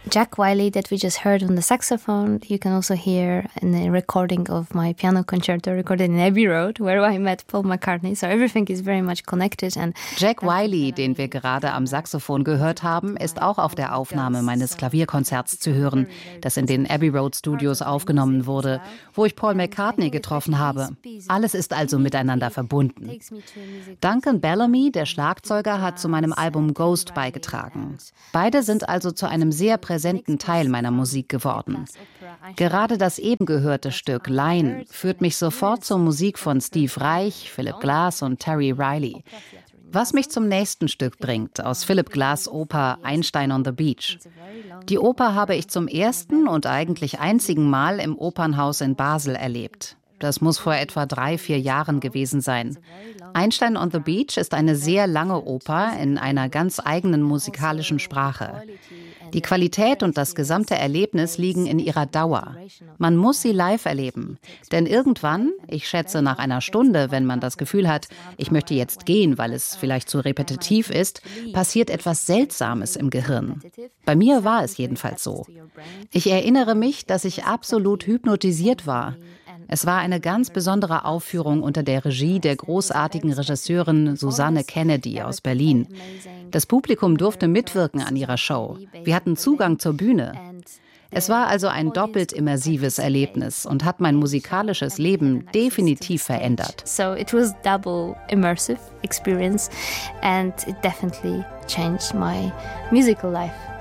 Jack Wiley that we just heard on the saxophone, you can also hear in the recording of my piano concerto recorded in Abbey Road, where I met Paul McCartney. So everything is very much connected. And Jack Wiley, den wir gerade am Saxophon gehört haben, ist auch auf der Aufnahme meines Klavierkonzerts zu hören, das in den Abbey Road Studios aufgenommen wurde, wo ich Paul McCartney getroffen habe. Alles ist also miteinander verbunden. Duncan Bellamy, der Schlagzeuger, hat zu meinem Album Ghost beigetragen. Beide sind also zu einem sehr präsenten Teil meiner Musik geworden. Gerade das eben gehörte Stück Line führt mich sofort zur Musik von Steve Reich, Philip Glass und Terry Riley. Was mich zum nächsten Stück bringt, aus Philip Glass' Oper Einstein on the Beach. Die Oper habe ich zum ersten und eigentlich einzigen Mal im Opernhaus in Basel erlebt. Das muss vor etwa 3-4 Jahren gewesen sein. Einstein on the Beach ist eine sehr lange Oper in einer ganz eigenen musikalischen Sprache. Die Qualität und das gesamte Erlebnis liegen in ihrer Dauer. Man muss sie live erleben. Denn irgendwann, ich schätze nach einer Stunde, wenn man das Gefühl hat, ich möchte jetzt gehen, weil es vielleicht zu repetitiv ist, passiert etwas Seltsames im Gehirn. Bei mir war es jedenfalls so. Ich erinnere mich, dass ich absolut hypnotisiert war. Es war eine ganz besondere Aufführung unter der Regie der großartigen Regisseurin Susanne Kennedy aus Berlin. Das Publikum durfte mitwirken an ihrer Show. Wir hatten Zugang zur Bühne. Es war also ein doppelt immersives Erlebnis und hat mein musikalisches Leben definitiv verändert. So it was double immersive experience and it definitely changed my musical life.